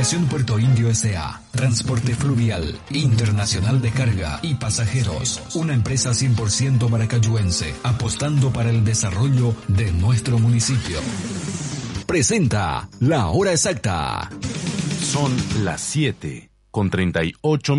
Navegación Puerto Indio S.A. Transporte fluvial, internacional de carga y pasajeros. Una empresa 100% maracayuense, apostando para el desarrollo de nuestro municipio. Presenta La Hora Exacta. Son las 7:38